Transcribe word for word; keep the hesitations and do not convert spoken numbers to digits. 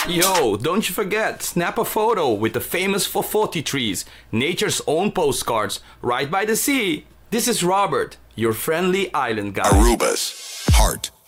Yo, don't you forget, snap a photo with the famous Fofoti trees, nature's own postcards, right by the sea. This is Robert, your friendly island guy. Aruba's heart